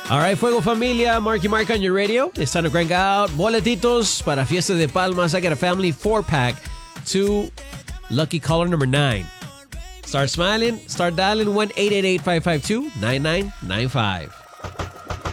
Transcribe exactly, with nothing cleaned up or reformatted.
All right, Fuego Familia, Marky Mark on your radio. It's time to crank out boletitos para Fiesta de Palmas. I got a family four-pack to lucky caller number nine. Start smiling, start dialing one eight eight eight, five five two, nine nine nine five.